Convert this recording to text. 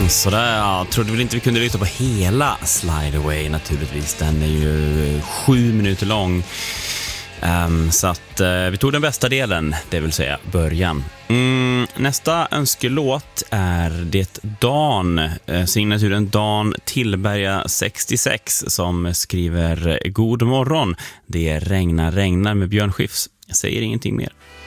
Sådär, jag trodde väl inte vi kunde lyssna på hela Slide Away naturligtvis. Den är ju 7 minuter lång. Så att vi tog den bästa delen, det vill säga början. Nästa önskelåt är det Dan, signaturen Dan Tillberga 66 som skriver God morgon, det regnar med Björn Skifs. Jag säger ingenting mer.